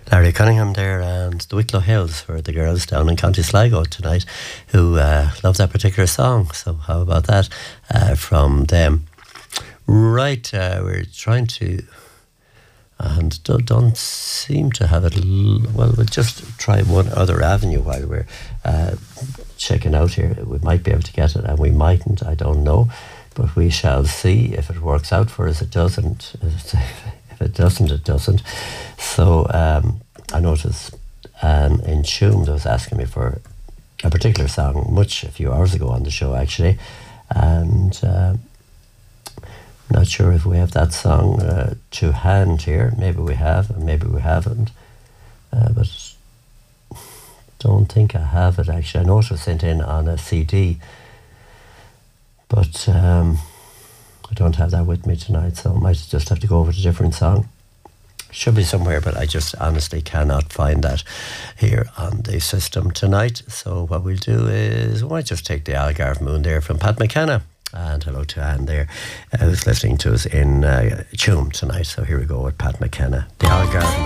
Larry Cunningham there and the Wicklow Hills for the girls down in County Sligo tonight who love that particular song. So how about that from them? Right, we're trying to, and don't seem to have it. Well, we'll just try one other avenue while we're checking out here. We might be able to get it and we mightn't, I don't know. But we shall see if it works out for us. It doesn't. If it doesn't, it doesn't. So I noticed in Tuam that was asking me for a particular song a few hours ago on the show actually, and I'm not sure if we have that song to hand here. Maybe we have and maybe we haven't, but don't think I have it actually. I know it was sent in on a CD, but I don't have that with me tonight, so I might just have to go with a different song. Should be somewhere, but I just honestly cannot find that here on the system tonight. So what we'll do is we might just take the Algarve Moon there from Pat McKenna. And hello to Anne there, who's listening to us in Tuam tonight. So here we go with Pat McKenna, the Algarve Moon.